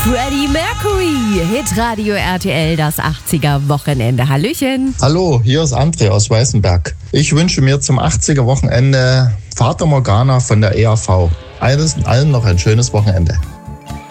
Freddie Mercury, Hitradio RTL, das 80er-Wochenende. Hallöchen. Hallo, hier ist André aus Weißenberg. Ich wünsche mir zum 80er-Wochenende Fata Morgana von der EAV. Allen noch ein schönes Wochenende.